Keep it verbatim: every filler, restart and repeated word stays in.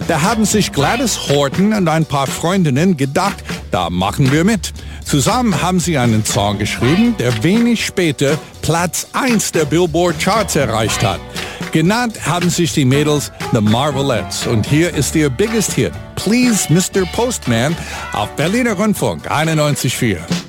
Da haben sich Gladys Horton und ein paar Freundinnen gedacht, da machen wir mit. Zusammen haben sie einen Song geschrieben, der wenig später Platz eins der Billboard Charts erreicht hat. Genannt haben sich die Mädels The Marvelettes. Und hier ist ihr biggest hit, Please Mister Postman, auf Berliner Rundfunk einundneunzig Komma vier.